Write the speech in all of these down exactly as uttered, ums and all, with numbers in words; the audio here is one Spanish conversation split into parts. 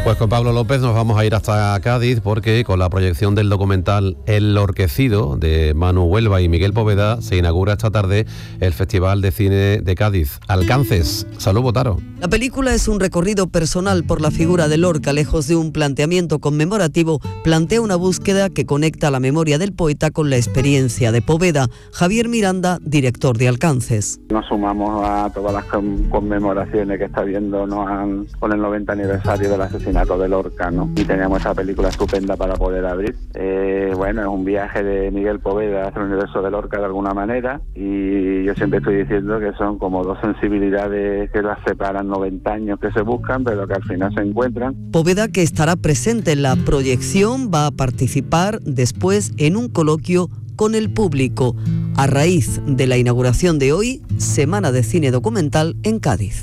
Pues con Pablo López nos vamos a ir hasta Cádiz porque con la proyección del documental El Lorquecido de Manu Huelva y Miguel Poveda se inaugura esta tarde el Festival de Cine de Cádiz. Alcances. Salud, Botaro. La película es un recorrido personal por la figura de Lorca, lejos de un planteamiento conmemorativo, plantea una búsqueda que conecta la memoria del poeta con la experiencia de Poveda. Javier Miranda, director de Alcances. Nos sumamos a todas las conmemoraciones que está viendo, ¿no?, con el noventa aniversario del asesinato de Lorca, ¿no? Y teníamos esa película estupenda para poder abrir. Eh, bueno, es un viaje de Miguel Poveda hacia el universo de Lorca de alguna manera, y yo siempre estoy diciendo que son como dos sensibilidades que las separan noventa años que se buscan, pero que al final se encuentran. Poveda, que estará presente en la proyección, va a participar después en un coloquio con el público, a raíz de la inauguración de hoy, Semana de Cine Documental en Cádiz.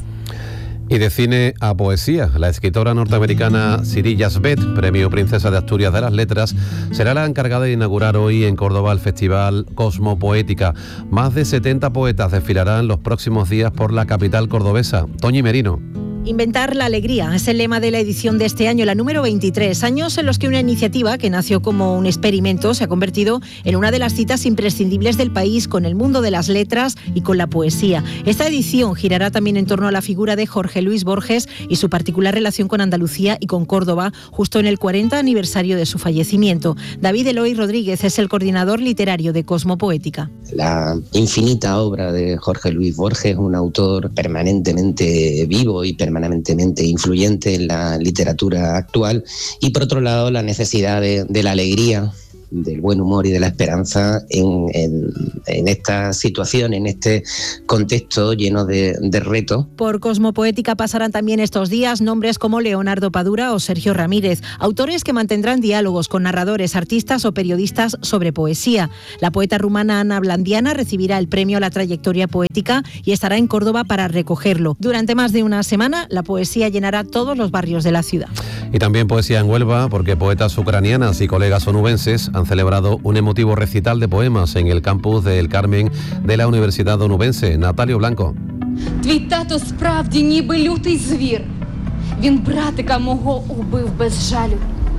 Y de cine a poesía, la escritora norteamericana Siri Jasbet, premio Princesa de Asturias de las Letras, será la encargada de inaugurar hoy en Córdoba el Festival Cosmopoética. Más de setenta poetas desfilarán los próximos días por la capital cordobesa. Toñi Merino. Inventar la alegría es el lema de la edición de este año, la número veintitrés, años en los que una iniciativa que nació como un experimento se ha convertido en una de las citas imprescindibles del país con el mundo de las letras y con la poesía. Esta edición girará también en torno a la figura de Jorge Luis Borges y su particular relación con Andalucía y con Córdoba, justo en el cuarenta aniversario de su fallecimiento. David Eloy Rodríguez es el coordinador literario de Cosmopoética. La infinita obra de Jorge Luis Borges, un autor permanentemente vivo y permanentemente permanentemente influyente en la literatura actual, y por otro lado la necesidad de, de la alegría, del buen humor y de la esperanza en, en, en esta situación, en este contexto lleno de, de retos. Por Cosmopoética pasarán también estos días nombres como Leonardo Padura o Sergio Ramírez, autores que mantendrán diálogos con narradores, artistas o periodistas sobre poesía. La poeta rumana Ana Blandiana recibirá el premio a la trayectoria poética y estará en Córdoba para recogerlo. Durante más de una semana, la poesía llenará todos los barrios de la ciudad. Y también poesía en Huelva, porque poetas ucranianas y colegas onubenses han celebrado un emotivo recital de poemas en el campus del Carmen de la Universidad Onubense. Natalio Blanco. Твій тато справді ніби лютий звір. Він братика мого убив без жалю.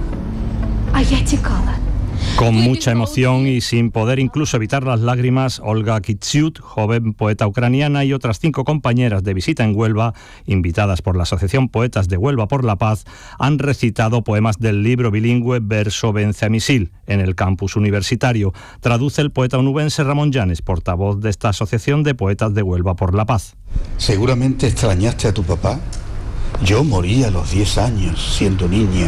А я тікала. Con mucha emoción y sin poder incluso evitar las lágrimas, Olga Kitsiut, joven poeta ucraniana, y otras cinco compañeras de visita en Huelva, invitadas por la Asociación Poetas de Huelva por la Paz, han recitado poemas del libro bilingüe Verso vence a misil en el campus universitario. Traduce el poeta onubense Ramón Llanes, portavoz de esta Asociación de Poetas de Huelva por la Paz. Seguramente extrañaste a tu papá. Yo morí a los diez años, siendo niña.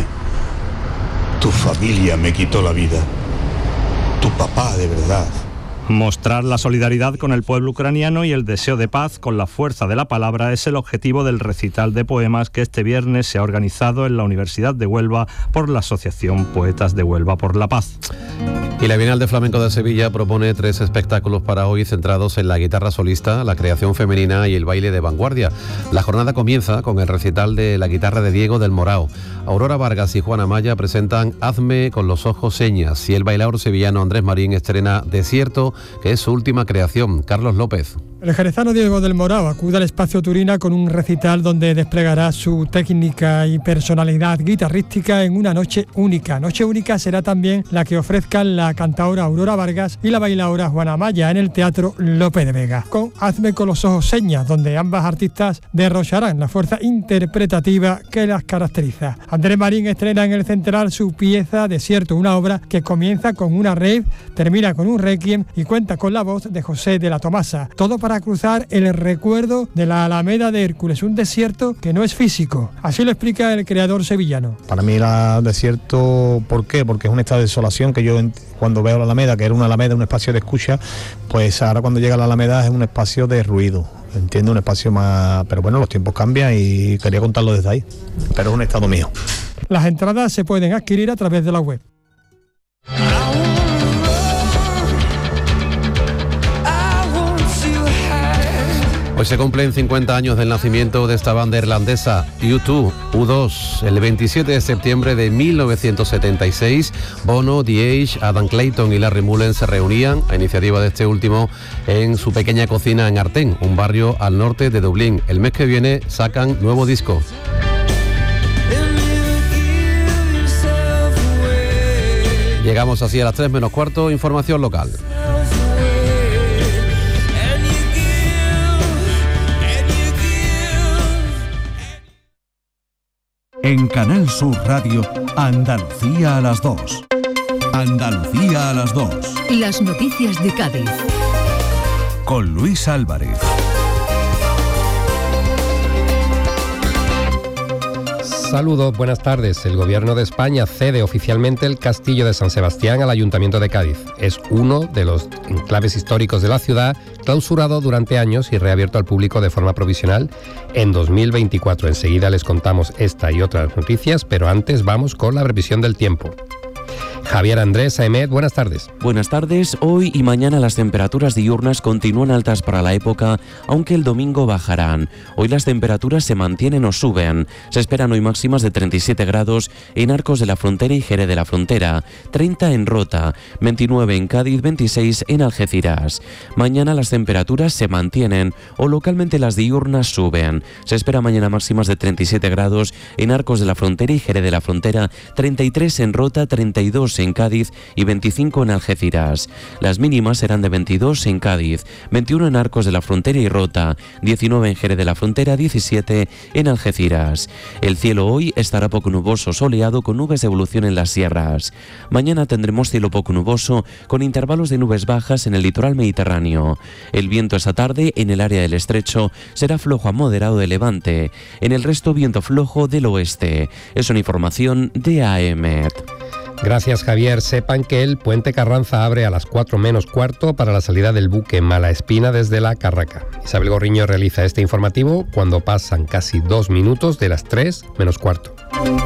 Tu familia me quitó la vida. Tu papá de verdad. Mostrar la solidaridad con el pueblo ucraniano y el deseo de paz con la fuerza de la palabra es el objetivo del recital de poemas que este viernes se ha organizado en la Universidad de Huelva por la Asociación Poetas de Huelva por la Paz. Y la Bienal de Flamenco de Sevilla propone tres espectáculos para hoy centrados en la guitarra solista, la creación femenina y el baile de vanguardia. La jornada comienza con el recital de la guitarra de Diego del Morao. Aurora Vargas y Juana Maya presentan Hazme con los ojos señas, y el bailaor sevillano Andrés Marín estrena Desierto, que es su última creación. Carlos López. El jerezano Diego del Morao acude al Espacio Turina con un recital donde desplegará su técnica y personalidad guitarrística en una noche única. Noche única será también la que ofrezcan la cantaora Aurora Vargas y la bailaora Juana Maya en el Teatro Lope de Vega, con Hazme con los ojos señas, donde ambas artistas derrocharán la fuerza interpretativa que las caracteriza. Andrés Marín estrena en el Central su pieza Desierto, una obra que comienza con una rave, termina con un requiem y cuenta con la voz de José de la Tomasa. Todo para cruzar el recuerdo de la Alameda de Hércules, un desierto que no es físico. Así lo explica el creador sevillano. Para mí el desierto, ¿por qué? Porque es un estado de desolación que yo cuando veo la Alameda, que era una Alameda, un espacio de escucha, pues ahora cuando llega a la Alameda es un espacio de ruido. Entiendo, un espacio más... Pero bueno, los tiempos cambian y quería contarlo desde ahí. Pero es un estado mío. Las entradas se pueden adquirir a través de la web. Hoy se cumplen cincuenta años del nacimiento de esta banda irlandesa, U dos, U dos. El veintisiete de septiembre de mil novecientos setenta y seis, Bono, The Age, Adam Clayton y Larry Mullen se reunían, a iniciativa de este último, en su pequeña cocina en Artén, un barrio al norte de Dublín. El mes que viene sacan nuevo disco. Llegamos así a las tres menos cuarto, información local. En Canal Sur Radio, Andalucía a las dos. Andalucía a las dos. Las noticias de Cádiz. Con Luis Álvarez. Saludos, buenas tardes. El Gobierno de España cede oficialmente el Castillo de San Sebastián al Ayuntamiento de Cádiz. Es uno de los enclaves históricos de la ciudad, clausurado durante años y reabierto al público de forma provisional en dos mil veinticuatro. Enseguida les contamos esta y otras noticias, pero antes vamos con la previsión del tiempo. Javier Andrés Aemet, buenas tardes. Buenas tardes. Hoy y mañana las temperaturas diurnas continúan altas para la época, aunque el domingo bajarán. Hoy las temperaturas se mantienen o suben. Se esperan hoy máximas de treinta y siete grados en Arcos de la Frontera y Jerez de la Frontera, treinta en Rota, veintinueve en Cádiz, veintiséis en Algeciras. Mañana las temperaturas se mantienen o localmente las diurnas suben. Se espera mañana máximas de treinta y siete grados en Arcos de la Frontera y Jerez de la Frontera, treinta y tres en Rota, treinta y dos en Cádiz y veinticinco en Algeciras. Las mínimas serán de veintidós en Cádiz, veintiuno en Arcos de la Frontera y Rota, diecinueve en Jerez de la Frontera, diecisiete en Algeciras. El cielo hoy estará poco nuboso, soleado con nubes de evolución en las sierras. Mañana tendremos cielo poco nuboso con intervalos de nubes bajas en el litoral mediterráneo. El viento esta tarde en el área del estrecho será flojo a moderado de levante. En el resto viento flojo del oeste. Es una información de AEMET. Gracias, Javier. Sepan que el Puente Carranza abre a las cuatro menos cuarto para la salida del buque Malaespina desde la Carraca. Isabel Gorriño realiza este informativo cuando pasan casi dos minutos de las tres menos cuarto.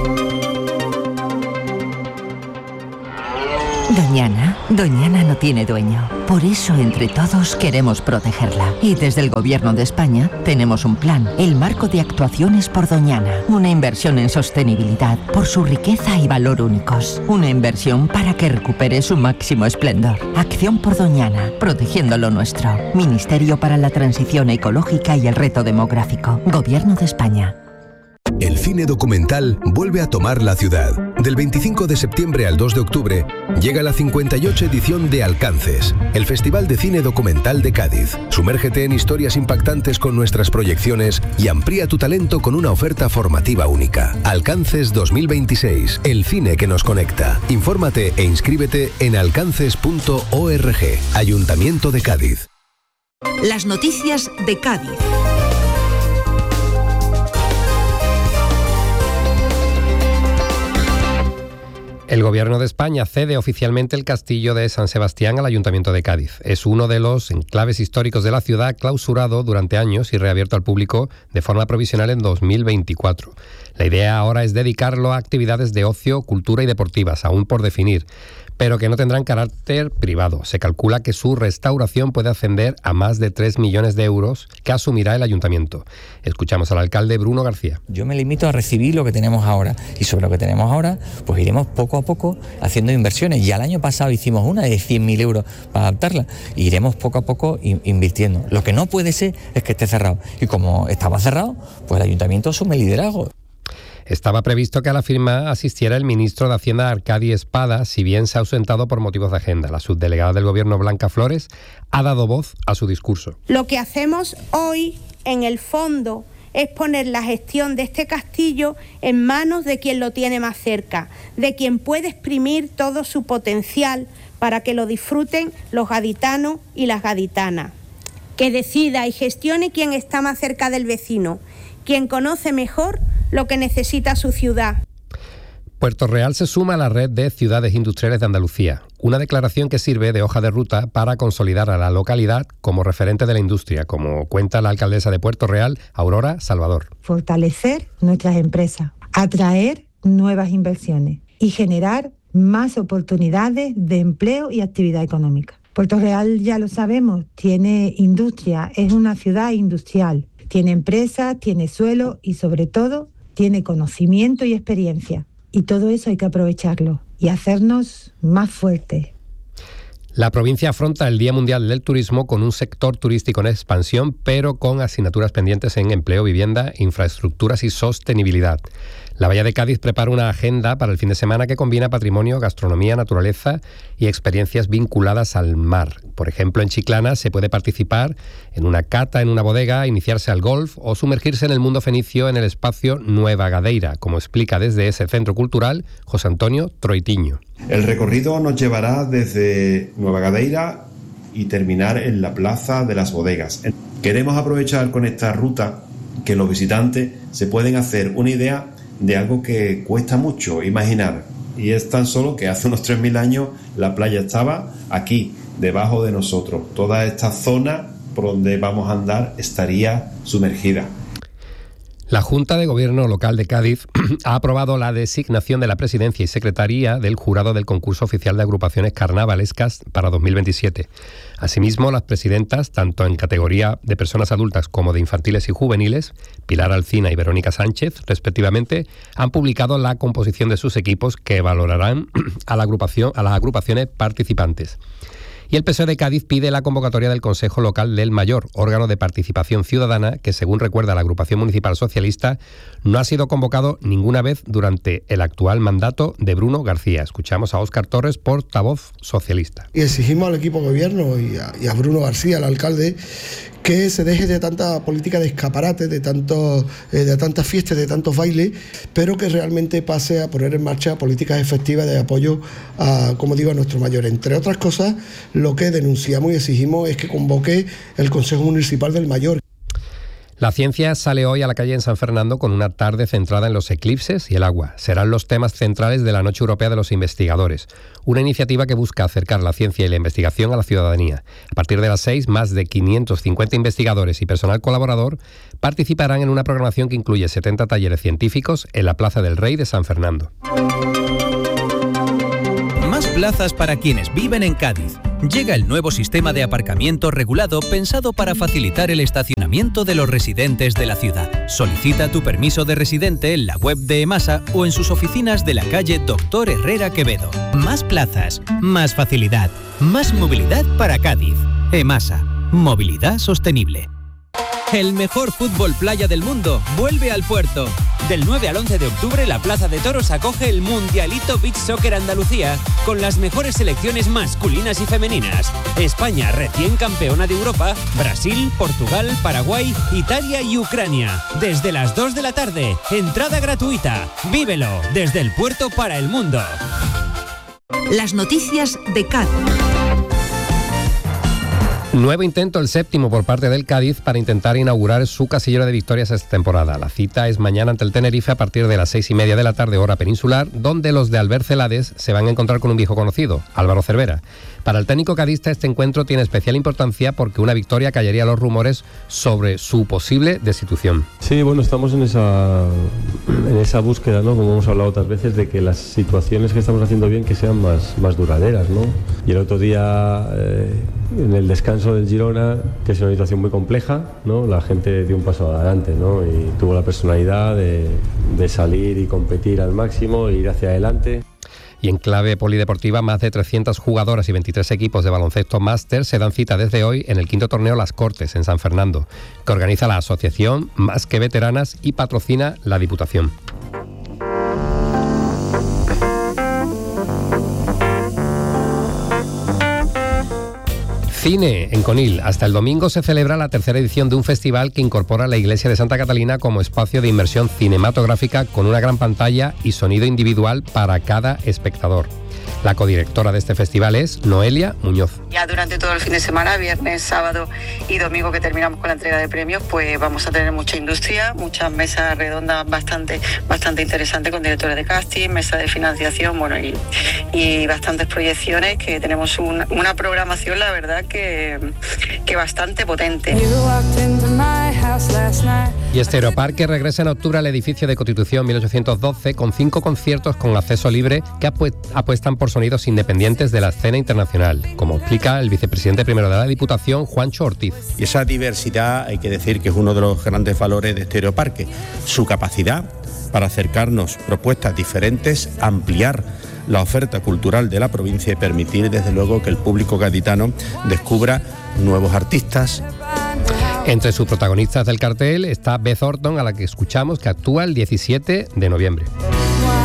Doñana, Doñana no tiene dueño. Por eso, entre todos, queremos protegerla. Y desde el Gobierno de España tenemos un plan, el Marco de Actuaciones por Doñana. Una inversión en sostenibilidad por su riqueza y valor únicos. Una inversión para que recupere su máximo esplendor. Acción por Doñana, protegiendo lo nuestro. Ministerio para la Transición Ecológica y el Reto Demográfico. Gobierno de España. El cine documental vuelve a tomar la ciudad. Del veinticinco de septiembre al dos de octubre llega la cincuenta y ocho edición de Alcances, el Festival de Cine Documental de Cádiz. Sumérgete en historias impactantes con nuestras proyecciones y amplía tu talento con una oferta formativa única. Alcances dos mil veintiséis, el cine que nos conecta. Infórmate e inscríbete en alcances punto org. Ayuntamiento de Cádiz. Las noticias de Cádiz. El Gobierno de España cede oficialmente el Castillo de San Sebastián al Ayuntamiento de Cádiz. Es uno de los enclaves históricos de la ciudad, clausurado durante años y reabierto al público de forma provisional en dos mil veinticuatro. La idea ahora es dedicarlo a actividades de ocio, cultura y deportivas, aún por definir, pero que no tendrán carácter privado. Se calcula que su restauración puede ascender a más de tres millones de euros que asumirá el ayuntamiento. Escuchamos al alcalde Bruno García. Yo me limito a recibir lo que tenemos ahora y sobre lo que tenemos ahora pues iremos poco a poco haciendo inversiones. Ya el año pasado hicimos una de cien mil euros para adaptarla. E iremos poco a poco invirtiendo. Lo que no puede ser es que esté cerrado. Y como estaba cerrado, pues el ayuntamiento asume el liderazgo. Estaba previsto que a la firma asistiera el ministro de Hacienda Arcadi Espada, si bien se ha ausentado por motivos de agenda. La subdelegada del Gobierno, Blanca Flores, ha dado voz a su discurso. Lo que hacemos hoy, en el fondo, es poner la gestión de este castillo en manos de quien lo tiene más cerca, de quien puede exprimir todo su potencial para que lo disfruten los gaditanos y las gaditanas. Que decida y gestione quien está más cerca del vecino, quien conoce mejor lo que necesita su ciudad. Puerto Real se suma a la red de ciudades industriales de Andalucía, una declaración que sirve de hoja de ruta para consolidar a la localidad como referente de la industria, como cuenta la alcaldesa de Puerto Real, Aurora Salvador. Fortalecer nuestras empresas, atraer nuevas inversiones y generar más oportunidades de empleo y actividad económica. Puerto Real, ya lo sabemos, tiene industria, es una ciudad industrial, tiene empresas, tiene suelo y sobre todo tiene conocimiento y experiencia. Y todo eso hay que aprovecharlo y hacernos más fuertes. La provincia afronta el Día Mundial del Turismo con un sector turístico en expansión, pero con asignaturas pendientes en empleo, vivienda, infraestructuras y sostenibilidad. La Bahía de Cádiz prepara una agenda para el fin de semana que combina patrimonio, gastronomía, naturaleza y experiencias vinculadas al mar. Por ejemplo, en Chiclana se puede participar en una cata en una bodega, iniciarse al golf o sumergirse en el mundo fenicio en el espacio Nueva Gadeira, como explica desde ese centro cultural José Antonio Troitiño. El recorrido nos llevará desde Nueva Gadeira y terminar en la Plaza de las Bodegas. Queremos aprovechar con esta ruta que los visitantes se pueden hacer una idea de algo que cuesta mucho imaginar, y es tan solo que hace unos tres mil años la playa estaba aquí, debajo de nosotros. Toda esta zona por donde vamos a andar estaría sumergida. La Junta de Gobierno Local de Cádiz ha aprobado la designación de la presidencia y secretaría del jurado del concurso oficial de agrupaciones carnavalescas para dos mil veintisiete. Asimismo, las presidentas, tanto en categoría de personas adultas como de infantiles y juveniles, Pilar Alcina y Verónica Sánchez, respectivamente, han publicado la composición de sus equipos que valorarán a la agrupación, a las agrupaciones participantes. Y el P S O E de Cádiz pide la convocatoria del Consejo Local del Mayor, órgano de participación ciudadana que, según recuerda la agrupación municipal socialista, no ha sido convocado ninguna vez durante el actual mandato de Bruno García. Escuchamos a Óscar Torres, portavoz socialista. Y exigimos al equipo de gobierno y a, y a Bruno García, el alcalde, que se deje de tanta política de escaparate, de, tanto, eh, de tantas fiestas, de tantos bailes, pero que realmente pase a poner en marcha políticas efectivas de apoyo a, como digo, a nuestro mayor. Entre otras cosas, lo que denunciamos y exigimos es que convoque el Consejo Municipal del Mayor. La ciencia sale hoy a la calle en San Fernando con una tarde centrada en los eclipses y el agua. Serán los temas centrales de la Noche Europea de los Investigadores, una iniciativa que busca acercar la ciencia y la investigación a la ciudadanía. A partir de las seis, más de quinientos cincuenta investigadores y personal colaborador participarán en una programación que incluye setenta talleres científicos en la Plaza del Rey de San Fernando. Más plazas para quienes viven en Cádiz. Llega el nuevo sistema de aparcamiento regulado pensado para facilitar el estacionamiento de los residentes de la ciudad. Solicita tu permiso de residente en la web de EMASA o en sus oficinas de la calle Doctor Herrera Quevedo. Más plazas, más facilidad, más movilidad para Cádiz. EMASA, movilidad sostenible. El mejor fútbol playa del mundo vuelve al puerto. Del nueve al once de octubre, la Plaza de Toros acoge el Mundialito Beach Soccer Andalucía con las mejores selecciones masculinas y femeninas. España, recién campeona de Europa, Brasil, Portugal, Paraguay, Italia y Ucrania. Desde las dos de la tarde, entrada gratuita. Vívelo desde el puerto para el mundo. Las noticias de Cádiz. Nuevo intento, el séptimo por parte del Cádiz, para intentar inaugurar su casillero de victorias esta temporada. La cita es mañana ante el Tenerife a partir de las seis y media de la tarde, hora peninsular, donde los de Albert Celades se van a encontrar con un viejo conocido, Álvaro Cervera. Para el técnico cadista este encuentro tiene especial importancia porque una victoria callaría los rumores sobre su posible destitución. Sí, bueno, estamos en esa, en esa búsqueda, ¿no? Como hemos hablado otras veces, de que las situaciones que estamos haciendo bien que sean más, más duraderas, ¿no? Y el otro día, eh, en el descanso del Girona, que es una situación muy compleja, ¿no? La gente dio un paso adelante, ¿no? Y tuvo la personalidad de, de salir y competir al máximo e ir hacia adelante. Y en clave polideportiva, más de trescientas jugadoras y veintitrés equipos de baloncesto máster se dan cita desde hoy en el quinto torneo Las Cortes, en San Fernando, que organiza la asociación Más que Veteranas y patrocina la Diputación. Cine en Conil. Hasta el domingo se celebra la tercera edición de un festival que incorpora la iglesia de Santa Catalina como espacio de inmersión cinematográfica con una gran pantalla y sonido individual para cada espectador. La codirectora de este festival es Noelia Muñoz. Ya durante todo el fin de semana, viernes, sábado y domingo, que terminamos con la entrega de premios, pues vamos a tener mucha industria, muchas mesas redondas bastante, bastante interesantes con directores de casting, mesa de financiación, bueno, y, y bastantes proyecciones, que tenemos un, una programación, la verdad, que, que bastante potente. Y Estereoparque regresa en octubre al edificio de Constitución mil ochocientos doce con cinco conciertos con acceso libre que apu- apuestan por sonidos independientes de la escena internacional, como explica el vicepresidente primero de la Diputación, Juancho Ortiz. Y esa diversidad hay que decir que es uno de los grandes valores de Estereoparque, su capacidad para acercarnos propuestas diferentes, ampliar la oferta cultural de la provincia y permitir desde luego que el público gaditano descubra nuevos artistas. Entre sus protagonistas del cartel está Beth Orton, a la que escuchamos, que actúa el diecisiete de noviembre.